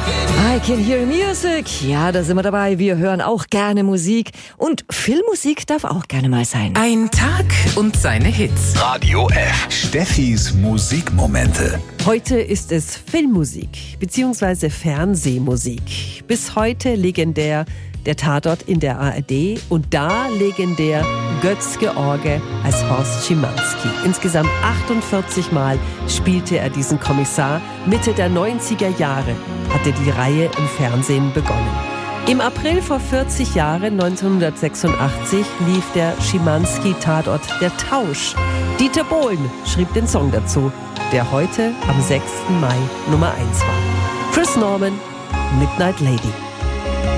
I can hear music. Ja, da sind wir dabei. Wir hören auch gerne Musik. Und Filmmusik darf auch gerne mal sein. Ein Tag und seine Hits. Radio F. Steffis Musikmomente. Heute ist es Filmmusik bzw. Fernsehmusik. Bis heute legendär der Tatort in der ARD und da legendär Götz-George als Horst Schimanski. Insgesamt 48 Mal spielte er diesen Kommissar. Mitte der 90er Jahre hatte die Reihe im Fernsehen begonnen. Im April vor 40 Jahren, 1986, lief der Schimanski-Tatort Der Tausch. Dieter Bohlen schrieb den Song dazu, der heute am 6. Mai Nummer 1 war. Chris Norman, Midnight Lady.